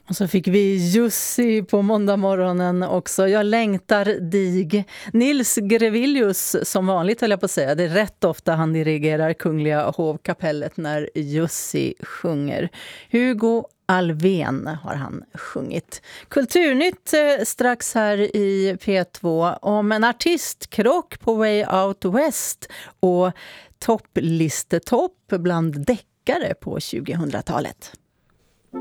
Och så fick vi Jussi på måndag morgonen också. Jag längtar dig. Nils Grevilius, som vanligt höll jag på att säga. Det är rätt ofta han dirigerar Kungliga hovkapellet när Jussi sjunger. Hugo Alvén har han sjungit. Kulturnytt strax här i P2 om en artistkrock på Way Out West och topplistettopp bland deckare på 2000-talet.